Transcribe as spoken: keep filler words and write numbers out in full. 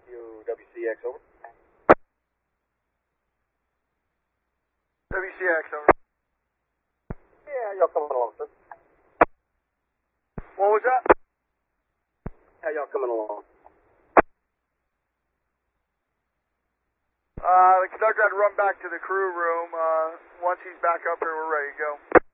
W C X, over. W C X, over. Yeah, y'all coming along, sir? What was that? How y'all coming along? Uh, the conductor had to run back to the crew room. Uh, once he's back up here, we're ready to go.